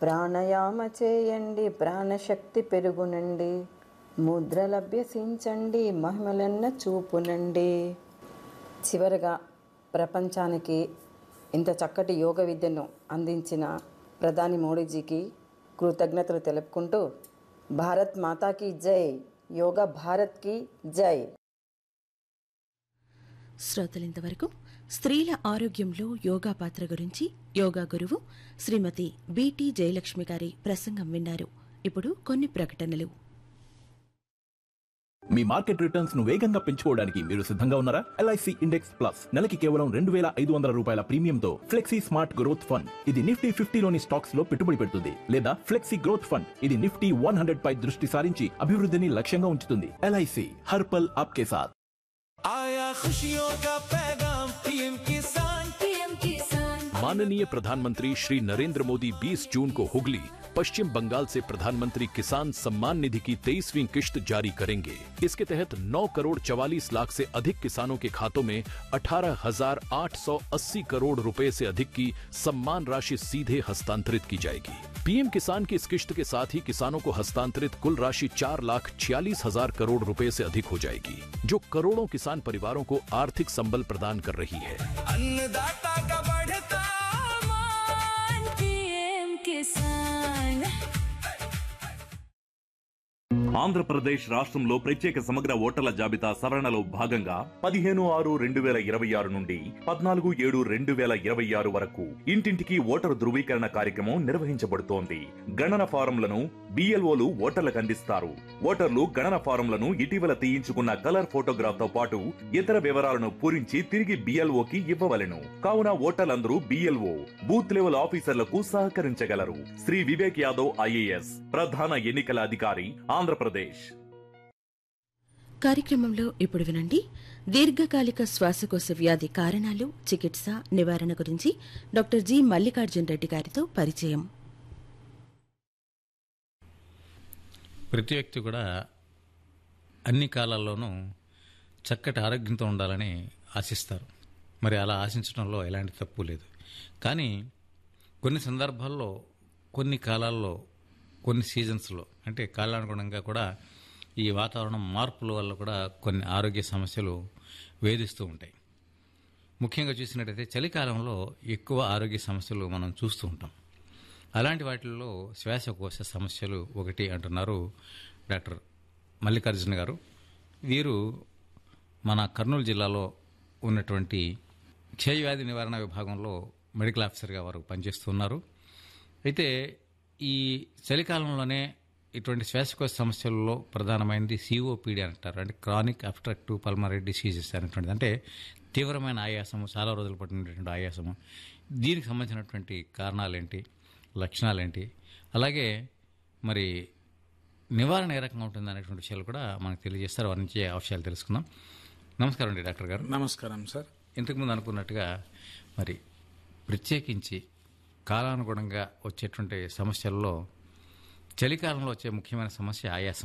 ప్రాణాయామ చేయండి, ప్రాణశక్తి పెరుగునండి. ముద్రలభ్యసించండి, మహిమలన్న చూపునండి. చివరగా ప్రపంచానికి ఇంత చక్కటి యోగ విద్యను అందించిన ప్రధాని మోడీజీకి కృతజ్ఞతలు తెలుపుకుంటూ భారత్ మాతాకి జై, యోగా భారత్కి జై. శ్రోతలింతవరకు స్త్రీల ఆరోగ్యంలో యోగా పాత్ర గురించి యోగా గురువు శ్రీమతి బిటి జయలక్ష్మి గారి ప్రసంగం విన్నారు. ఇప్పుడు కొన్ని ప్రకటనలు. మీ మార్కెట్ రిటర్న్స్ ను వేగంగా పెంచుకోవడానికి మీరు సిద్ధంగా ఉన్నారా? LIC ఇండెక్స్ ప్లస్ నెలకి కేవలం 2,500 రూపాయల ప్రీమియంతో ఫ్లెక్సీ స్మార్ట్ గ్రోత్ ఫండ్. ఇది నిఫ్టీ 50లోని స్టాక్స్ లో పెట్టుబడి పెడుతుంది. లేదా ఫ్లెక్సీ గ్రోత్ ఫండ్, ఇది నిఫ్టీ 100 పై దృష్టి సారించి అభివృద్ధిని లక్ష్యంగా ఉంచుతుంది. LIC హర్ పల్ ఆప్కే సాథ్. आया खुशियों का पैगाम पीएम किसान। माननीय प्रधानमंत्री श्री नरेंद्र मोदी 20 जून को हुगली, पश्चिम बंगाल से प्रधानमंत्री किसान सम्मान निधि की 23वीं किश्त जारी करेंगे। इसके तहत 9 करोड़ 44 लाख से अधिक किसानों के खातों में 18,880 करोड़ रुपए से अधिक की सम्मान राशि सीधे हस्तांतरित की जाएगी। पीएम किसान की इस किश्त के साथ ही किसानों को हस्तांतरित कुल राशि 4,46,000 करोड़ रुपए से अधिक हो जाएगी, जो करोड़ों किसान परिवारों को आर्थिक संबल प्रदान कर रही है। अन्नदाता का बढ़ता मान, पीएम किसान। ఆంధ్రప్రదేశ్ రాష్ట్రంలో ప్రత్యేక సమగ్ర ఓటర్ల జాబితా సవరణలో భాగంగా 15/6/2026 నుండి 14/7/2026 వరకు ఇంటింటికి ఓటరు ధృవీకరణ కార్యక్రమం నిర్వహించబడుతోంది. గణన ఫారంలను BLOలు ఓటర్లకు అందిస్తారు. ఓటర్లు గణన ఫారంలను ఇటీవల తీయించుకున్న కలర్ ఫోటోగ్రాఫ్ తో పాటు ఇతర వివరాలను పూరించి తిరిగి BLOకి ఇవ్వవలెను. కావున ఓటర్లందరూ BLO బూత్ లెవెల్ ఆఫీసర్లకు సహకరించగలరు. శ్రీ వివేక్ యాదవ్ IAS ప్రధాన ఎన్నికల అధికారి, ఆంధ్రప్రదేశ్. కార్యక్రమంలో ఇప్పుడు వినండి. దీర్ఘకాలిక శ్వాసకోశ వ్యాధి కారణాలు, చికిత్స, నివారణ గురించి డాక్టర్ జి మల్లికార్జున్ రెడ్డి గారితో పరిచయం. ప్రతి వ్యక్తి కూడా అన్ని కాలాల్లోనూ చక్కటి ఆరోగ్యంతో ఉండాలని ఆశిస్తారు. మరి అలా ఆశించడంలో ఎలాంటి తప్పు లేదు. కానీ కొన్ని సందర్భాల్లో, కొన్ని కాలాల్లో, కొన్ని సీజన్స్లో, అంటే కాలానుగుణంగా కూడా ఈ వాతావరణం మార్పుల వల్ల కూడా కొన్ని ఆరోగ్య సమస్యలు వేధిస్తూ ఉంటాయి. ముఖ్యంగా చూసినట్టయితే చలికాలంలో ఎక్కువ ఆరోగ్య సమస్యలు మనం చూస్తూ ఉంటాం. అలాంటి వాటిల్లో శ్వాసకోశ సమస్యలు ఒకటి అంటున్నారు డాక్టర్ మల్లికార్జున గారు. వీరు మన కర్నూలు జిల్లాలో ఉన్నటువంటి క్షయవ్యాధి నివారణ విభాగంలో మెడికల్ ఆఫీసర్గా వారు పనిచేస్తున్నారు. అయితే ఈ చలికాలంలోనే ఇటువంటి శ్వాసకోశ సమస్యల్లో ప్రధానమైనది COPD అంటారు, అంటే క్రానిక్ అబ్స్ట్రక్టివ్ పల్మనరీ డిసీజెస్ అనేటువంటిది. అంటే తీవ్రమైన ఆయాసము, చాలా రోజులు పట్టినటువంటి ఆయాసము. దీనికి సంబంధించినటువంటి కారణాలేంటి, లక్షణాలేంటి, అలాగే మరి నివారణ ఏ రకంగా ఉంటుంది అనేటువంటి విషయాలు కూడా మనకు తెలియజేస్తారు. వారి నుంచి ఆ విషయాలు తెలుసుకుందాం. నమస్కారం అండి డాక్టర్ గారు. నమస్కారం సార్. ఇంతకుముందు అనుకున్నట్టుగా మరి ప్రత్యేకించి కాలానుగుణంగా వచ్చేటువంటి సమస్యల్లో చలికాలంలో వచ్చే ముఖ్యమైన సమస్య ఆయాసం.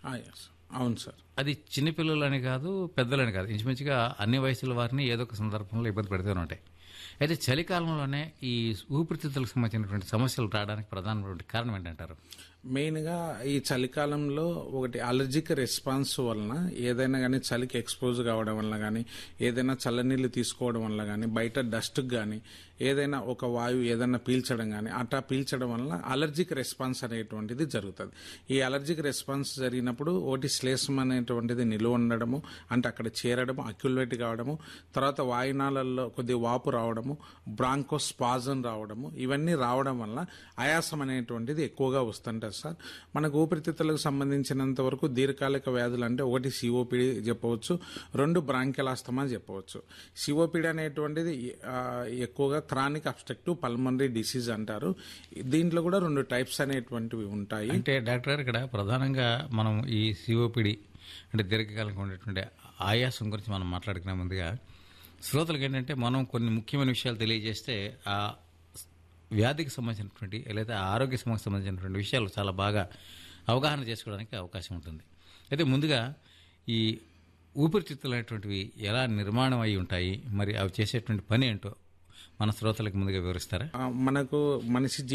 అవును సార్. అది చిన్నపిల్లలని కాదు, పెద్దలని కాదు, ఇంచుమించుగా అన్ని వయసుల వారిని ఏదో ఒక సందర్భంలో ఇబ్బంది పెడుతూనే ఉంటాయి. అయితే చలికాలంలోనే ఈ ఊపిరితిత్తులకు సంబంధించినటువంటి సమస్యలు రావడానికి ప్రధానమైన కారణం ఏంటంటారు? మెయిన్గా ఈ చలికాలంలో ఒకటి అలర్జిక్ రెస్పాన్స్ వలన, ఏదైనా కానీ చలికి ఎక్స్పోజ్ కావడం వల్ల కానీ, ఏదైనా చల్లనీళ్ళు తీసుకోవడం వల్ల కానీ, బయట డస్ట్కి కానీ, ఏదైనా ఒక వాయువు ఏదైనా పీల్చడం కానీ, అట్లా పీల్చడం వల్ల అలర్జిక్ రెస్పాన్స్ అనేటువంటిది జరుగుతుంది. ఈ అలర్జిక్ రెస్పాన్స్ జరిగినప్పుడు ఒకటి శ్లేషం అనేటువంటిది నిలువ ఉండడము, అంటే అక్కడ చేరడము, అక్యులేట్ కావడము, తర్వాత వాయునాళాల్లో కొద్దిగా వాపు రావడము, బ్రాంకోస్పాజం రావడము, ఇవన్నీ రావడం వల్ల ఆయాసం అనేటువంటిది ఎక్కువగా వస్తుంటారు సార్. మనకు ఊపిరితిత్తులకు సంబంధించినంత వరకు దీర్ఘకాలిక వ్యాధులు అంటే ఒకటి COPD చెప్పవచ్చు, 2 బ్రాంకియల్ ఆస్తమా చెప్పవచ్చు. COPD అనేటువంటిది ఎక్కువగా క్రానిక్ అబ్స్ట్రక్టివ్ పల్మనరీ డిసీజ్ అంటారు. దీంట్లో కూడా 2 టైప్స్ అనేటువంటివి ఉంటాయి. అంటే డాక్టర్ గారు ఇక్కడ ప్రధానంగా మనం ఈ COPD అంటే దీర్ఘకాలికంగా ఉండేటువంటి ఆయాసం గురించి మనం మాట్లాడుకునే ముందుగా శ్రోతలకు ఏంటంటే మనం కొన్ని ముఖ్యమైన విషయాలు తెలియజేస్తే ఆ వ్యాధికి సంబంధించినటువంటి లేదా ఆరోగ్య సమస్యకు సంబంధించినటువంటి విషయాలు చాలా బాగా అవగాహన చేసుకోవడానికి అవకాశం ఉంటుంది. అయితే ముందుగా ఈ ఊపిరితిత్తులు అనేటువంటివి ఎలా నిర్మాణం అయి ఉంటాయి, మరి అవి చేసేటువంటి పని ఏంటో మన శ్రోతలకు ముందుగా వివరిస్తారా? మనకు మనిషి